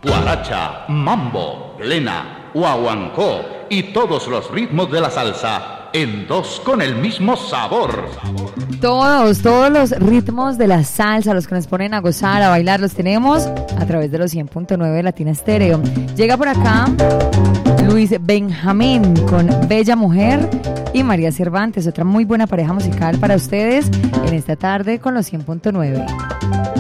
guaracha, mambo, plena, guaguancó y todos los ritmos de la salsa en dos con el mismo sabor. Todos los ritmos de la salsa, los que nos ponen a gozar, a bailar, los tenemos a través de los 100.9 de Latina Estéreo. Llega por acá Luis Benjamín con Bella Mujer y María Cervantes, otra muy buena pareja musical para ustedes en esta tarde con los 100.9.